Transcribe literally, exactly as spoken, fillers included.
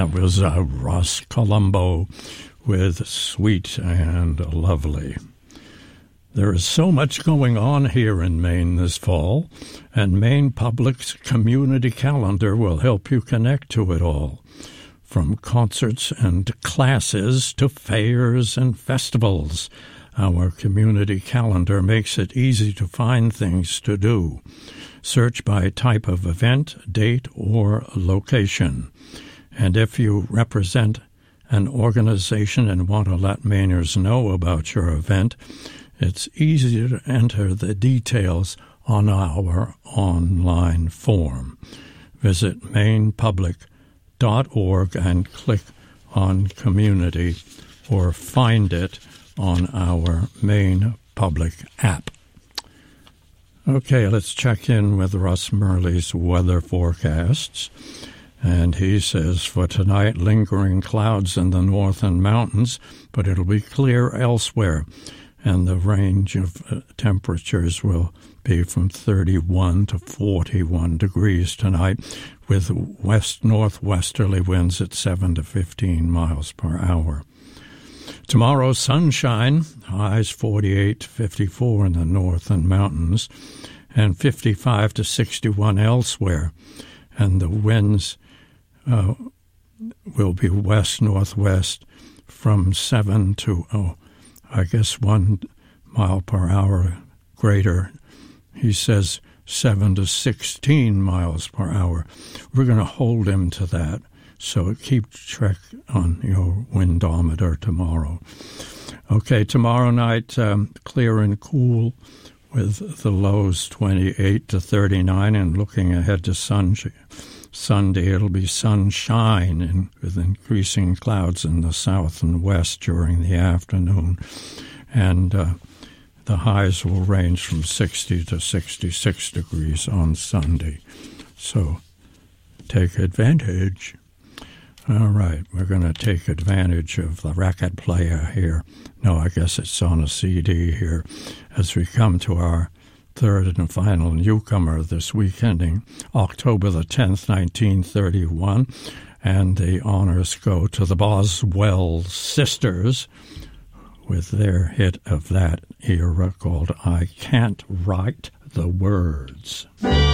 That was uh, Ross Colombo with Sweet and Lovely. There is so much going on here in Maine this fall, and Maine Public's community calendar will help you connect to it all. From concerts and classes to fairs and festivals, our community calendar makes it easy to find things to do. Search by type of event, date, or location. And if you represent an organization and want to let Mainers know about your event, it's easy to enter the details on our online form. Visit maine public dot org and click on Community, or find it on our Maine Public app. Okay, let's check in with Russ Murley's weather forecasts. And he says, for tonight, lingering clouds in the northern mountains, but it'll be clear elsewhere. And the range of uh, temperatures will be from thirty-one to forty-one degrees tonight, with west-northwesterly winds at seven to fifteen miles per hour. Tomorrow, sunshine, highs forty-eight to fifty-four in the northern mountains, and fifty-five to sixty-one elsewhere. And the winds uh, will be west-northwest from seven to, oh, I guess one mile per hour greater. He says seven to sixteen miles per hour. We're going to hold him to that. So keep track on your windometer tomorrow. Okay, tomorrow night, um, clear and cool with the lows twenty-eight to thirty-nine, and looking ahead to sun, Sunday, it'll be sunshine and with increasing clouds in the south and west during the afternoon. And uh, the highs will range from sixty to sixty-six degrees on Sunday. So take advantage. All right, we're going to take advantage of the record player here. No, I guess it's on a C D here as we come to our third and final newcomer this week, ending October the tenth, nineteen thirty-one. And the honors go to the Boswell Sisters with their hit of that era called I Can't Write the Words.